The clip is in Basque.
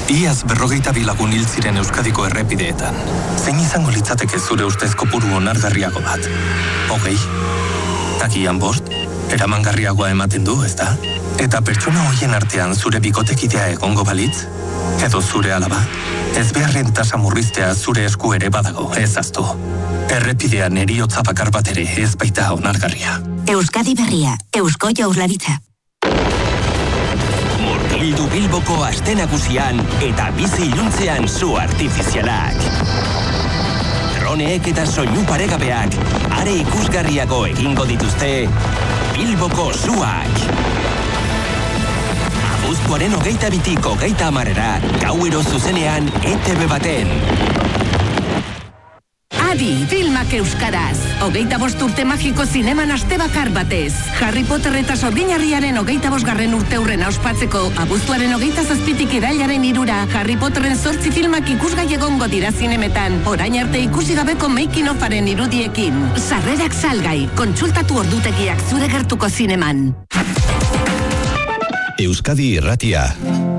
Iaz 42 lagun hil ziren Euskadiko errepideetan. Zein izango litzateke zure ustez kopuru onargarriago bat? 20? Takian 5? Eramangarriagoa ematen du, ezta? Eta pertsona horien artean zure bikotekidea egongo balitz? Edo zure alaba? Ez beharren tasa murriztea zure esku ere badago, ez aztu. Errepidean heriotza bakar bat ere ez baita onargarria. Euskadi Berria, Eusko Jaurlaritza. Murgildu Bilboko aste nagusian eta bizi iluntzean zu artifizialak. Droneek eta soinu paregabeak are ikusgarriago egingo dituzte Bilboko zuak. Abuztuaren 22-tik 30-era gauero zuzenean ETV baten. Adi, filmak euskaraz. 25 urte magiko zineman aste bakar batez. Harry Potter eta Sorginarriaren 25. urteurrena ospatzeko abuztuaren 27-tik irailaren 3-ra Harry Potteren 8 filmak ikusgai egongo dira zinemetan. Orain arte ikusi gabeko making ofaren irudiekin. Sarrerak salgai, kontsultatu ordutegiak zure gertuko zineman. Euskadi Irratia.